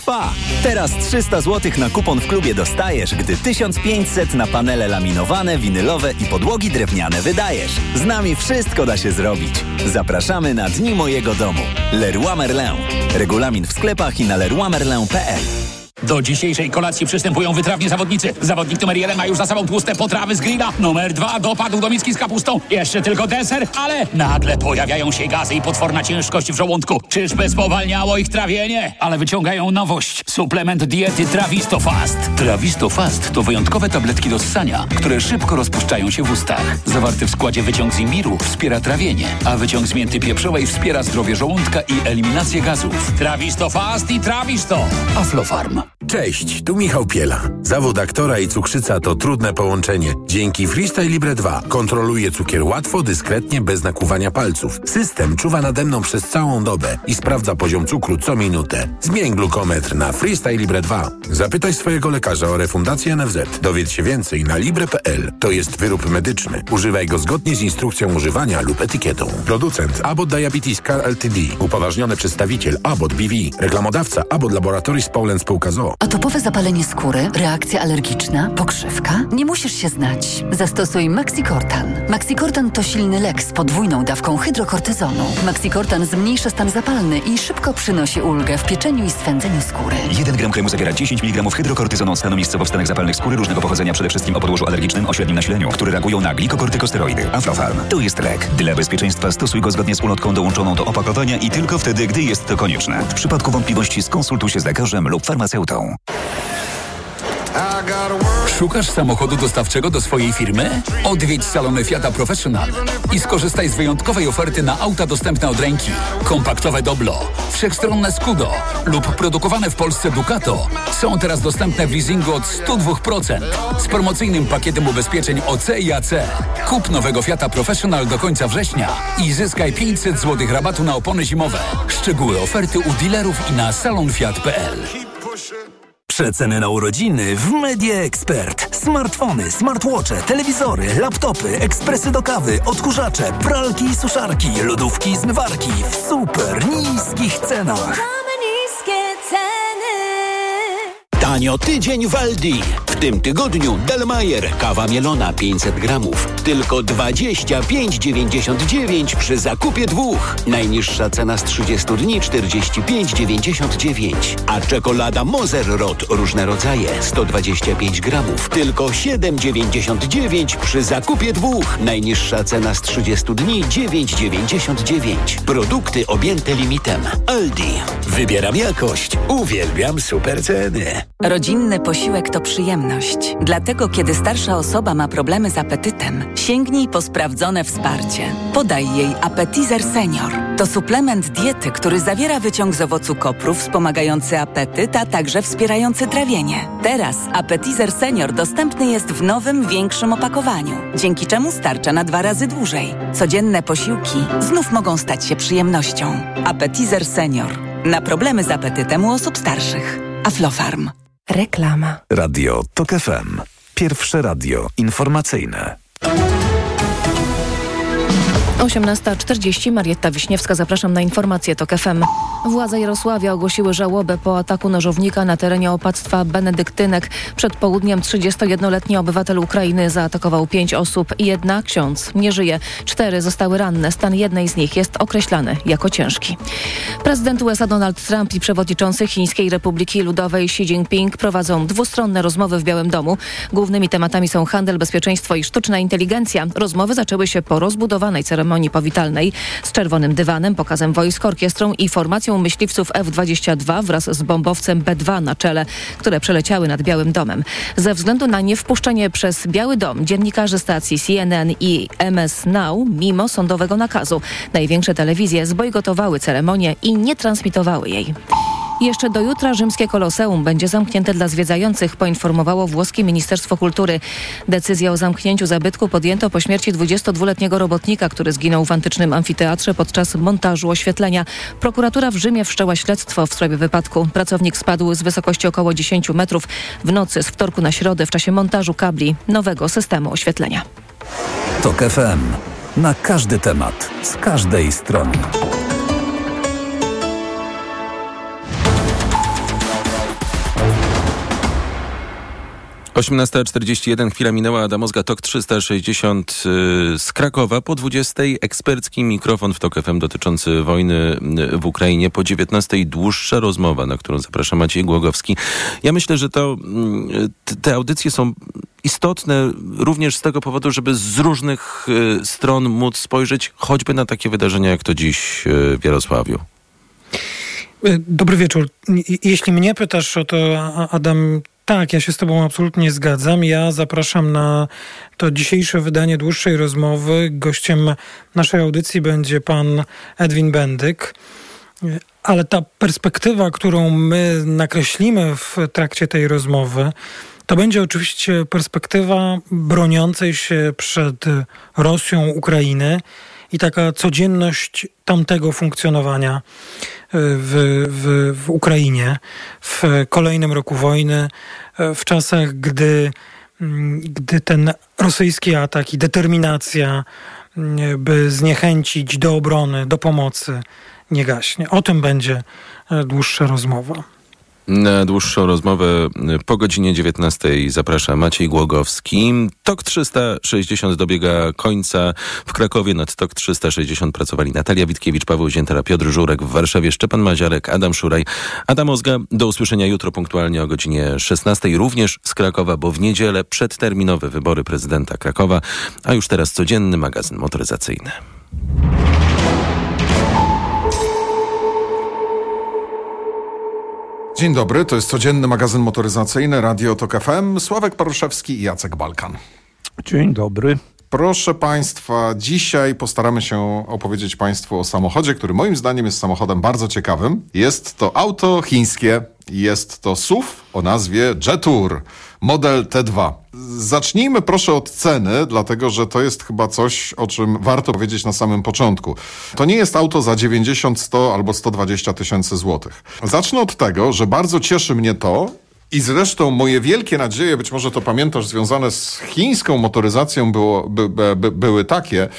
trwa. Teraz 300 zł na kupon w klubie dostajesz, gdy 1500 na panele laminowane, winylowe i podłogi drewniane wydajesz. Z nami wszystko da się zrobić. Zapraszamy na Dni Mojego Domu. Leroy Merlin. Regulamin w sklepach i na leroymerlin.pl. Do dzisiejszej kolacji przystępują wytrawni zawodnicy. Zawodnik numer 1 ma już za sobą tłuste potrawy z grilla. Numer 2 dopadł do miski z kapustą. Jeszcze tylko deser, ale nagle pojawiają się gazy i potworna ciężkość w żołądku. Czyżby spowalniało ich trawienie? Ale wyciągają nowość. Suplement diety Trawisto Fast. Trawisto Fast to wyjątkowe tabletki do ssania, które szybko rozpuszczają się w ustach. Zawarty w składzie wyciąg z imbiru wspiera trawienie, a wyciąg z mięty pieprzowej wspiera zdrowie żołądka i eliminację gazów. Trawisto Fast i Trawisto. Aflofarm. Cześć, tu Michał Piela. Zawód aktora i cukrzyca to trudne połączenie. Dzięki Freestyle Libre 2 kontroluję cukier łatwo, dyskretnie, bez nakłuwania palców. System czuwa nade mną przez całą dobę i sprawdza poziom cukru co minutę. Zmień glukometr na Freestyle Libre 2. Zapytaj swojego lekarza o refundację NFZ. Dowiedz się więcej na libre.pl. To jest wyrób medyczny. Używaj go zgodnie z instrukcją używania lub etykietą. Producent Abbott Diabetes Care Ltd. Upoważniony przedstawiciel Abbott BV. Reklamodawca Abbott Laboratories Poland Spółka z o.o. Atopowe zapalenie skóry, reakcja alergiczna, pokrzywka? Nie musisz się znać. Zastosuj Maxicortan. Maxicortan to silny lek z podwójną dawką hydrokortyzonu. Maxicortan zmniejsza stan zapalny i szybko przynosi ulgę w pieczeniu i swędzeniu skóry. 1 gram kremu zawiera 10 mg hydrokortyzonu od stanu miejscowo w stanach zapalnych skóry różnego pochodzenia, przede wszystkim o podłożu alergicznym o średnim nasileniu, które reagują na glikokortykosteroidy. Aflofarm to jest lek. Dla bezpieczeństwa stosuj go zgodnie z ulotką dołączoną do opakowania i tylko wtedy, gdy jest to konieczne. W przypadku wątpliwości skonsultuj się z lekarzem lub farmaceutą. Szukasz samochodu dostawczego do swojej firmy? Odwiedź salony Fiata Professional i skorzystaj z wyjątkowej oferty na auta dostępne od ręki. Kompaktowe Doblo, wszechstronne Scudo lub produkowane w Polsce Ducato są teraz dostępne w leasingu od 102% z promocyjnym pakietem ubezpieczeń OC i AC. Kup nowego Fiata Professional do końca września i zyskaj 500 zł rabatu na opony zimowe. Szczegóły oferty u dealerów i na salonfiat.pl. Przeceny na urodziny w Media Expert. Smartfony, smartwatche, telewizory, laptopy, ekspresy do kawy, odkurzacze, pralki i suszarki, lodówki i zmywarki w super niskich cenach. Tanio tydzień w Aldi. W tym tygodniu Delmayer kawa mielona 500 gramów. Tylko 25,99 przy zakupie 2. Najniższa cena z 30 dni 45,99. A czekolada Moser Rot różne rodzaje 125 gramów. Tylko 7,99 przy zakupie 2. Najniższa cena z 30 dni 9,99. Produkty objęte limitem. Aldi. Wybieram jakość. Uwielbiam super ceny. Rodzinny posiłek to przyjemność. Dlatego, kiedy starsza osoba ma problemy z apetytem, sięgnij po sprawdzone wsparcie. Podaj jej Appetizer Senior. To suplement diety, który zawiera wyciąg z owocu kopru wspomagający apetyt, a także wspierający trawienie. Teraz Appetizer Senior dostępny jest w nowym, większym opakowaniu, dzięki czemu starcza na 2 razy dłużej. Codzienne posiłki znów mogą stać się przyjemnością. Appetizer Senior. Na problemy z apetytem u osób starszych. Aflofarm. Reklama. Radio TOK FM. Pierwsze radio informacyjne. 18:40. Marietta Wiśniewska, zapraszam na informacje TOK FM. Władze Jarosławia ogłosiły żałobę po ataku nożownika na terenie opactwa Benedyktynek. Przed południem 31-letni obywatel Ukrainy zaatakował 5 osób. 1 ksiądz nie żyje. 4 zostały ranne. Stan jednej z nich jest określany jako ciężki. Prezydent USA Donald Trump i przewodniczący Chińskiej Republiki Ludowej Xi Jinping prowadzą dwustronne rozmowy w Białym Domu. Głównymi tematami są handel, bezpieczeństwo i sztuczna inteligencja. Rozmowy zaczęły się po rozbudowanej ceremonii powitalnej z czerwonym dywanem, pokazem wojsk, orkiestrą i formacją myśliwców F-22 wraz z bombowcem B-2 na czele, które przeleciały nad Białym Domem. Ze względu na niewpuszczenie przez Biały Dom dziennikarzy stacji CNN i MS Now, mimo sądowego nakazu, największe telewizje zbojkotowały ceremonię i nie transmitowały jej. Jeszcze do jutra rzymskie Koloseum będzie zamknięte dla zwiedzających, poinformowało włoskie Ministerstwo Kultury. Decyzję o zamknięciu zabytku podjęto po śmierci 22-letniego robotnika, który zginął w antycznym amfiteatrze podczas montażu oświetlenia. Prokuratura w Rzymie wszczęła śledztwo w sprawie wypadku. Pracownik spadł z wysokości około 10 metrów w nocy z wtorku na środę w czasie montażu kabli nowego systemu oświetlenia. TOK FM. Na każdy temat, z każdej strony. 18:41, chwila minęła. Adam Ozga, TOK 360 z Krakowa. Po 20:00 ekspercki mikrofon w TOK FM dotyczący wojny w Ukrainie. Po 19:00 dłuższa rozmowa, na którą zaprasza Maciej Głogowski. Ja myślę, że te audycje są istotne również z tego powodu, żeby z różnych stron móc spojrzeć choćby na takie wydarzenia jak to dziś w Jarosławiu. Dobry wieczór. Jeśli mnie pytasz o to, Adam, tak, ja się z tobą absolutnie zgadzam. Ja zapraszam na to dzisiejsze wydanie dłuższej rozmowy. Gościem naszej audycji będzie pan Edwin Bendyk. Ale ta perspektywa, którą my nakreślimy w trakcie tej rozmowy, to będzie oczywiście perspektywa broniącej się przed Rosją Ukrainy i taka codzienność tamtego funkcjonowania w Ukrainie w kolejnym roku wojny, w czasach, gdy ten rosyjski atak i determinacja, by zniechęcić do obrony, do pomocy, nie gaśnie. O tym będzie dłuższa rozmowa. Na dłuższą rozmowę po godzinie 19:00 zaprasza Maciej Głogowski. TOK 360 dobiega końca. W Krakowie nad TOK 360 pracowali Natalia Witkiewicz, Paweł Ziętara, Piotr Żurek. W Warszawie Szczepan Maziarek, Adam Szuraj, Adam Ozga. Do usłyszenia jutro punktualnie o godzinie 16:00. Również z Krakowa, bo w niedzielę przedterminowe wybory prezydenta Krakowa, a już teraz codzienny magazyn motoryzacyjny. Dzień dobry, to jest codzienny magazyn motoryzacyjny Radio TOK FM. Sławek Paruszewski i Jacek Balkan. Dzień dobry. Proszę Państwa, dzisiaj postaramy się opowiedzieć Państwu o samochodzie, który moim zdaniem jest samochodem bardzo ciekawym. Jest to auto chińskie, jest to SUV o nazwie Jetour, model T2. Zacznijmy proszę od ceny, dlatego że to jest chyba coś, o czym warto powiedzieć na samym początku. To nie jest auto za 90, 100 albo 120 tysięcy złotych. Zacznę od tego, że bardzo cieszy mnie to, i zresztą moje wielkie nadzieje, być może to pamiętasz, związane z chińską motoryzacją były takie,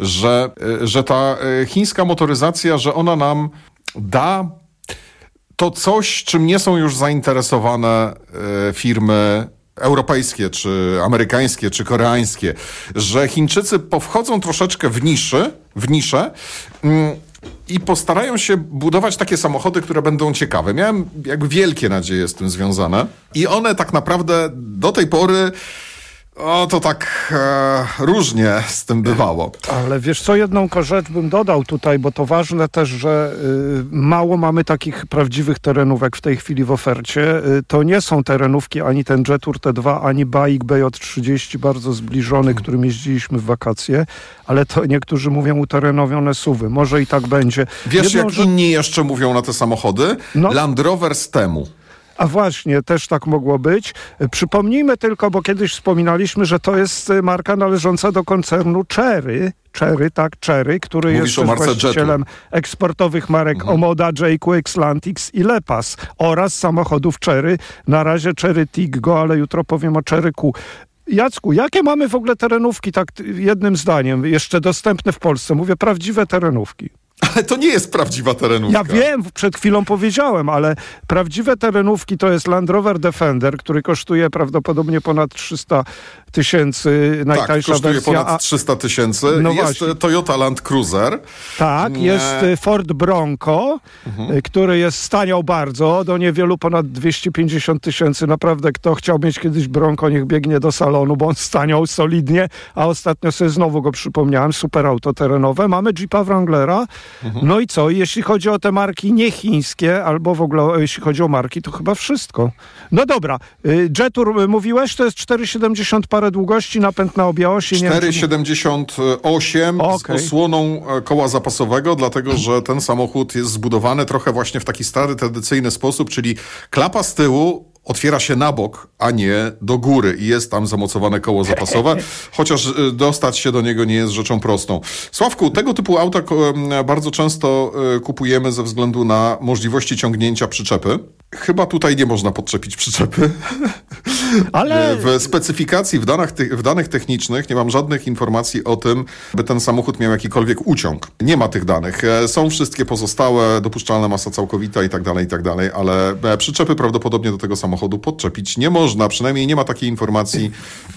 że ta chińska motoryzacja, że ona nam da to coś, czym nie są już zainteresowane firmy europejskie, czy amerykańskie, czy koreańskie, że Chińczycy powchodzą troszeczkę w niszę i postarają się budować takie samochody, które będą ciekawe. Miałem jakby wielkie nadzieje z tym związane i one tak naprawdę do tej pory to tak różnie z tym bywało. Ale wiesz co, jedną rzecz bym dodał tutaj, bo to ważne też, że mało mamy takich prawdziwych terenówek w tej chwili w ofercie. To nie są terenówki ani ten Jetour T2, ani Baik BJ30, bardzo zbliżony, którym jeździliśmy w wakacje, ale to niektórzy mówią uterenowione SUV-y. Może i tak będzie. Wiesz, jak inni jeszcze mówią na te samochody? No. Land Rover z Temu. A właśnie, też tak mogło być. Przypomnijmy tylko, bo kiedyś wspominaliśmy, że to jest marka należąca do koncernu Chery, który Mówisz jest właścicielem eksportowych marek Omoda, JQX, Lantix i Lepas oraz samochodów Chery. Na razie Chery Tiggo, ale jutro powiem o Chery Q. Jacku, jakie mamy w ogóle terenówki, tak jednym zdaniem, jeszcze dostępne w Polsce? Mówię, prawdziwe terenówki. Ale to nie jest prawdziwa terenówka. Ja wiem, przed chwilą powiedziałem, ale prawdziwe terenówki to jest Land Rover Defender, który kosztuje prawdopodobnie ponad 300 tysięcy, najtańsza kosztuje wersja. Ponad 300 tysięcy. No jest właśnie. Toyota Land Cruiser. Tak, jest Ford Bronco, który jest staniał bardzo, do niewielu ponad 250 tysięcy. Naprawdę, kto chciał mieć kiedyś Bronco, niech biegnie do salonu, bo on staniał solidnie, a ostatnio sobie znowu go przypomniałem, super auto terenowe. Mamy Jeepa Wranglera. No i co? Jeśli chodzi o te marki niechińskie, albo w ogóle jeśli chodzi o marki, to chyba wszystko. No dobra, Jetour mówiłeś, to jest 4,70 parę długości, napęd na obie osi. 4,78 z osłoną koła zapasowego, dlatego że ten samochód jest zbudowany trochę właśnie w taki stary, tradycyjny sposób, czyli klapa z tyłu otwiera się na bok, a nie do góry i jest tam zamocowane koło zapasowe, chociaż dostać się do niego nie jest rzeczą prostą. Sławku, tego typu auta bardzo często kupujemy ze względu na możliwości ciągnięcia przyczepy. Chyba tutaj nie można podczepić przyczepy. Ale w specyfikacji, w danych technicznych nie mam żadnych informacji o tym, by ten samochód miał jakikolwiek uciąg. Nie ma tych danych. Są wszystkie pozostałe, dopuszczalna masa całkowita i tak dalej, ale przyczepy prawdopodobnie do tego samochodu podczepić nie można. można, przynajmniej nie ma takiej informacji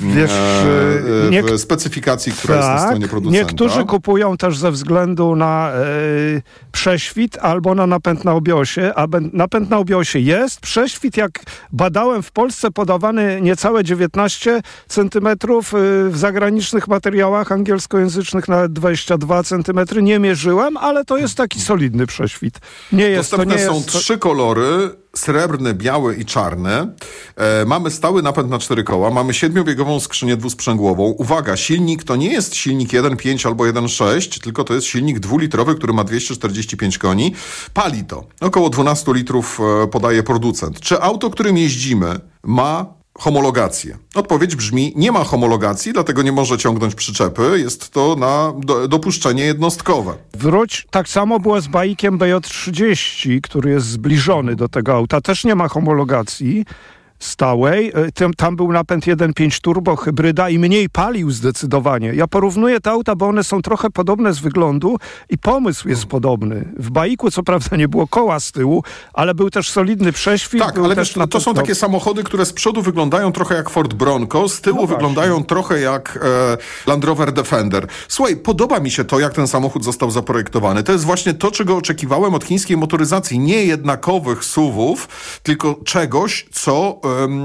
w specyfikacji, która jest na stronie producenta. Niektórzy kupują też ze względu na prześwit albo na napęd na obiosie, a napęd na obiosie jest. Prześwit, jak badałem, w Polsce podawany niecałe 19 cm, w zagranicznych materiałach angielskojęzycznych nawet 22 cm. Nie mierzyłem, ale to jest taki solidny prześwit. Dostępne są 3 kolory: srebrny, biały i czarny. Mamy stały napęd na 4 koła, mamy 7-biegową skrzynię dwusprzęgłową. Uwaga, silnik to nie jest silnik 1.5 albo 1.6, tylko to jest silnik 2-litrowy, który ma 245 koni. Pali to. Około 12 litrów podaje producent. Czy auto, którym jeździmy, ma homologację? Odpowiedź brzmi: nie ma homologacji, dlatego nie może ciągnąć przyczepy. Jest to na dopuszczenie jednostkowe. Tak samo było z bajkiem BJ30, który jest zbliżony do tego auta. Też nie ma homologacji stałej. Tam był napęd 1.5 turbo, hybryda i mniej palił zdecydowanie. Ja porównuję te auta, bo one są trochę podobne z wyglądu i pomysł jest podobny. W bajku co prawda nie było koła z tyłu, ale był też solidny prześwit. Tak, ale wiesz, to są takie samochody, które z przodu wyglądają trochę jak Ford Bronco, z tyłu wyglądają trochę jak Land Rover Defender. Słuchaj, podoba mi się to, jak ten samochód został zaprojektowany. To jest właśnie to, czego oczekiwałem od chińskiej motoryzacji. Nie jednakowych SUV-ów, tylko czegoś, co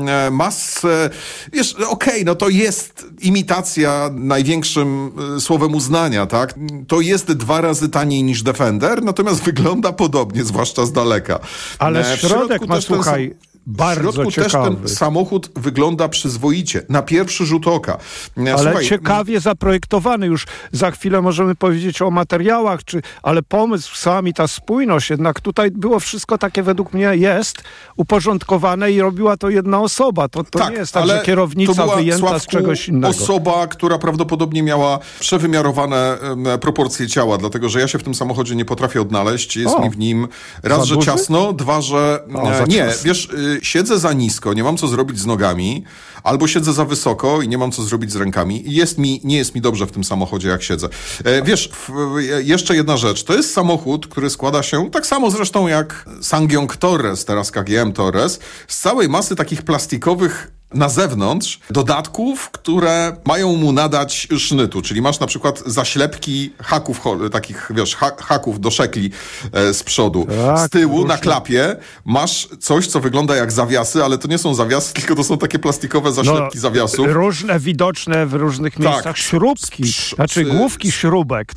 masę... Wiesz, no to jest imitacja największym słowem uznania, tak? To jest 2 razy taniej niż Defender, natomiast wygląda podobnie, zwłaszcza z daleka. Ale środek ma, słuchaj, bardzo ciekawy. Też ten samochód wygląda przyzwoicie, na pierwszy rzut oka. Ale ciekawie zaprojektowany. Już za chwilę możemy powiedzieć o materiałach, ale pomysł sam i ta spójność, jednak tutaj było wszystko takie, według mnie jest uporządkowane i robiła to jedna osoba. To nie jest tak, że kierownica wyjęta z czegoś innego. Osoba, która prawdopodobnie miała przewymiarowane proporcje ciała, dlatego że ja się w tym samochodzie nie potrafię odnaleźć. Jest mi w nim raz, że ciasno, dwa, że wiesz, siedzę za nisko, nie mam co zrobić z nogami, albo siedzę za wysoko i nie mam co zrobić z rękami. Nie jest mi dobrze w tym samochodzie, jak siedzę. Wiesz, jeszcze jedna rzecz. To jest samochód, który składa się, tak samo zresztą jak SsangYong Torres, teraz KGM Torres, z całej masy takich plastikowych na zewnątrz dodatków, które mają mu nadać sznytu, czyli masz na przykład zaślepki haków, takich, wiesz, haków do szekli z przodu. Tak, z tyłu na klapie masz coś, co wygląda jak zawiasy, ale to nie są zawiasy, tylko to są takie plastikowe zaślepki zawiasów. Różne, widoczne w różnych miejscach śrubki, główki śrubek.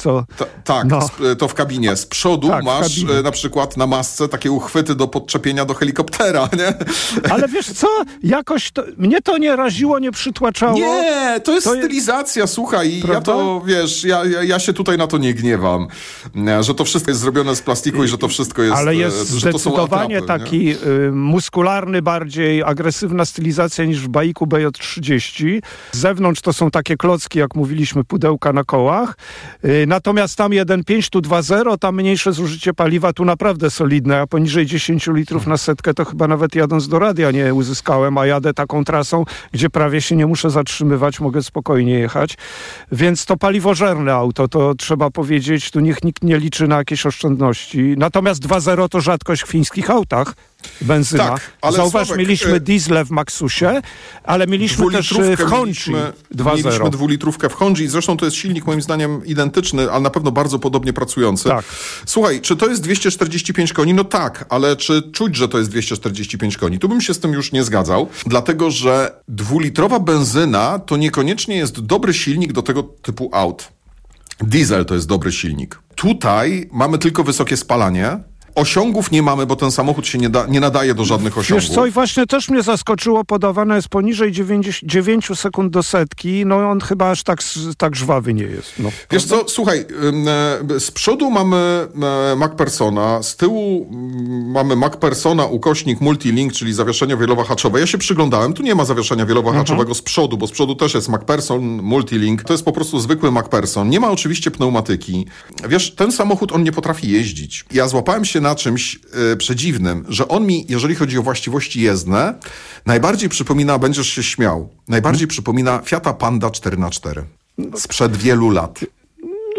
To w kabinie. Z przodu masz na przykład na masce takie uchwyty do podczepienia do helikoptera, nie? Ale wiesz co, jakoś mnie to nie raziło, nie przytłaczało. Nie, to jest stylizacja, słuchaj. Prawda? Ja to, wiesz, ja się tutaj na to nie gniewam, że to wszystko jest zrobione z plastiku i że to wszystko jest... Ale jest zdecydowanie taki muskularny, bardziej agresywna stylizacja niż w bajku BJ30. Z zewnątrz to są takie klocki, jak mówiliśmy, pudełka na kołach. Natomiast tam 1.5, tu 2.0, tam mniejsze zużycie paliwa, tu naprawdę solidne, a poniżej 10 litrów na setkę to chyba nawet jadąc do radia nie uzyskałem, a jadę taką trasą, gdzie prawie się nie muszę zatrzymywać, mogę spokojnie jechać. Więc to paliwożerne auto, to trzeba powiedzieć, tu nikt nie liczy na jakieś oszczędności. Natomiast 2.0 to rzadkość w fińskich autach. Benzyna. Tak, ale zauważ, Sławek, mieliśmy diesle w Maxusie, ale mieliśmy też w Hondzi 2.0. Mieliśmy 2-litrówkę w Hondzi, zresztą to jest silnik moim zdaniem identyczny, ale na pewno bardzo podobnie pracujący. Tak. Słuchaj, czy to jest 245 koni? No tak, ale czy czuć, że to jest 245 koni? Tu bym się z tym już nie zgadzał, dlatego że 2-litrowa benzyna to niekoniecznie jest dobry silnik do tego typu aut. Diesel to jest dobry silnik. Tutaj mamy tylko wysokie spalanie. Osiągów nie mamy, bo ten samochód się nie nadaje do żadnych osiągów. Wiesz co, i właśnie też mnie zaskoczyło, podawane jest poniżej 9 sekund do setki, no on chyba aż tak żwawy nie jest. No, wiesz co, słuchaj, z przodu mamy MacPhersona, z tyłu mamy MacPhersona /Multilink, czyli zawieszenie wielowahaczowe. Ja się przyglądałem, tu nie ma zawieszenia wielowahaczowego z przodu, bo z przodu też jest MacPherson Multilink. To jest po prostu zwykły MacPherson. Nie ma oczywiście pneumatyki. Wiesz, ten samochód, on nie potrafi jeździć. Ja złapałem się na czymś przedziwnym, że on mi, jeżeli chodzi o właściwości jezdne, najbardziej przypomina, będziesz się śmiał, najbardziej przypomina Fiata Panda 4x4 sprzed wielu lat.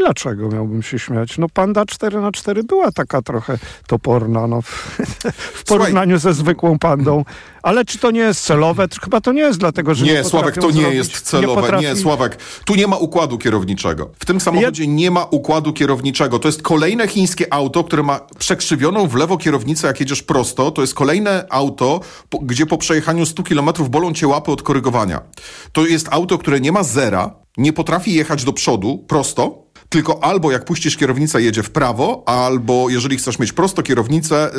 Dlaczego miałbym się śmiać? No Panda 4x4 była taka trochę toporna, no, w porównaniu ze zwykłą Pandą. Ale czy to nie jest celowe? Chyba to nie jest dlatego, że nie, Sławek, to nie jest celowe. Nie, Sławek, tu nie ma układu kierowniczego. W tym samochodzie nie ma układu kierowniczego. To jest kolejne chińskie auto, które ma przekrzywioną w lewo kierownicę, jak jedziesz prosto. To jest kolejne auto, gdzie po przejechaniu 100 km bolą cię łapy od korygowania. To jest auto, które nie ma zera, nie potrafi jechać do przodu prosto, tylko albo jak puścisz kierownicę, jedzie w prawo, albo jeżeli chcesz mieć prosto kierownicę,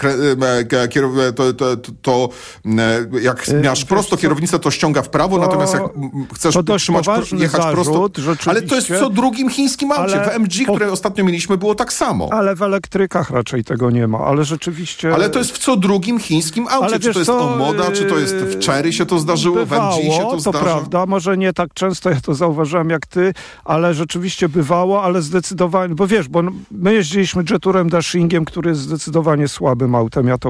to jak masz prosto kierownicę, to ściąga w prawo, natomiast jak chcesz jechać prosto... Ale to jest w co drugim chińskim aucie. W MG, które ostatnio mieliśmy, było tak samo. Ale w elektrykach raczej tego nie ma, ale rzeczywiście... Ale to jest w co drugim chińskim aucie. Czy to jest Omoda, czy to jest w Chery się to zdarzyło, w MG się to zdarza? To prawda, może nie tak często, ja to zauważyłem jak ty, ale rzeczywiście bywało, ale zdecydowanie, bo wiesz, bo my jeździliśmy Jetourem Dashingiem, który jest zdecydowanie słabym autem, ja to